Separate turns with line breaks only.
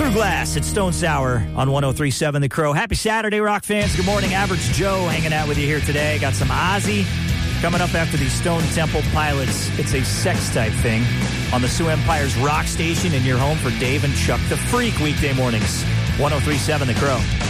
True Glass at Stone Sour on 103.7 The Crow. Happy Saturday, rock fans. Good morning. Average Joe hanging out with you here today. Got some Ozzy coming up after the Stone Temple Pilots. It's a sex type thing on the Sioux Empire's rock station in your home for Dave and Chuck the Freak weekday mornings. 103.7 The Crow.